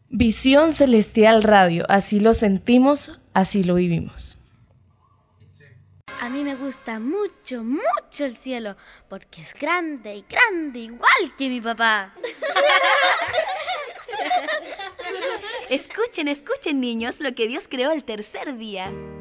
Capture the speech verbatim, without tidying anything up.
Visión Celestial Radio, así lo sentimos, así lo vivimos. A mí me gusta mucho, mucho el cielo, porque es grande y grande, igual que mi papá. Escuchen, escuchen, niños, lo que Dios creó el tercer día.